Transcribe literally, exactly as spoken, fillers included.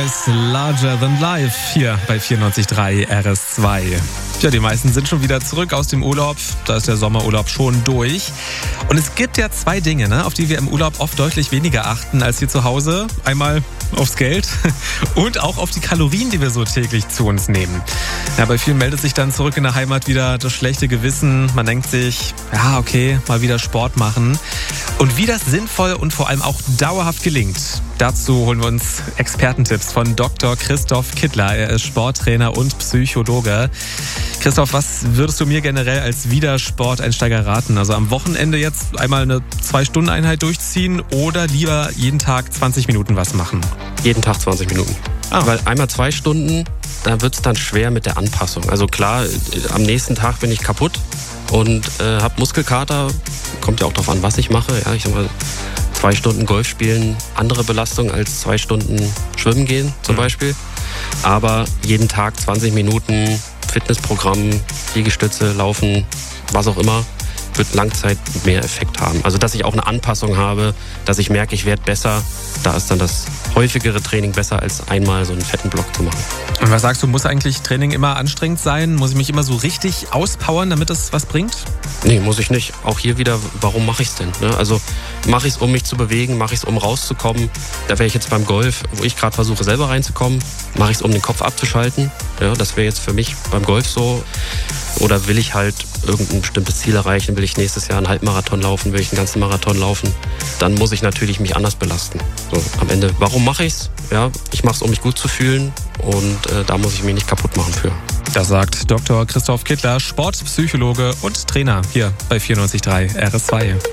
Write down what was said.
Boys, Larger Than Life, hier bei vierundneunzig Komma drei R S zwei. Ja, die meisten sind schon wieder zurück aus dem Urlaub. Da ist der Sommerurlaub schon durch. Und es gibt ja zwei Dinge, ne, auf die wir im Urlaub oft deutlich weniger achten als hier zu Hause. Einmal aufs Geld und auch auf die Kalorien, die wir so täglich zu uns nehmen. Ja, bei vielen meldet sich dann zurück in der Heimat wieder das schlechte Gewissen. Man denkt sich, ja, okay, mal wieder Sport machen. Und wie das sinnvoll und vor allem auch dauerhaft gelingt, dazu holen wir uns Expertentipps von Doktor Christoph Kittler. Er ist Sporttrainer und Psychologe. Christoph, was würdest du mir generell als Wiedersporteinsteiger raten? Also am Wochenende jetzt einmal eine Zwei-Stunden-Einheit durchziehen oder lieber jeden Tag zwanzig Minuten was machen? Jeden Tag zwanzig Minuten. Ah. Weil einmal zwei Stunden, da wird es dann schwer mit der Anpassung. Also klar, am nächsten Tag bin ich kaputt und äh, habe Muskelkater. Kommt ja auch darauf an, was ich mache. Ja, ich sag mal, zwei Stunden Golf spielen, andere Belastung als zwei Stunden schwimmen gehen zum mhm. Beispiel. Aber jeden Tag zwanzig Minuten Fitnessprogramm, Liegestütze, Laufen, was auch immer, wird Langzeit mehr Effekt haben. Also dass ich auch eine Anpassung habe, dass ich merke, ich werde besser. Da ist dann das häufigere Training besser, als einmal so einen fetten Block zu machen. Und was sagst du, muss eigentlich Training immer anstrengend sein? Muss ich mich immer so richtig auspowern, damit es was bringt? Nee, muss ich nicht. Auch hier wieder, warum mache ich es denn? Also mache ich es, um mich zu bewegen, mache ich es, um rauszukommen. Da wäre ich jetzt beim Golf, wo ich gerade versuche, selber reinzukommen. Mache ich es, um den Kopf abzuschalten. Ja, das wäre jetzt für mich beim Golf so. Oder will ich halt irgendein bestimmtes Ziel erreichen? Will ich nächstes Jahr einen Halbmarathon laufen? Will ich einen ganzen Marathon laufen? Dann muss ich natürlich mich anders belasten. So, am Ende, warum mache ich es? Ja, ich mache es, um mich gut zu fühlen. Und äh, da muss ich mich nicht kaputt machen für. Das sagt Doktor Christoph Kittler, Sportpsychologe und Trainer hier bei vierundneunzig Komma drei R S zwei.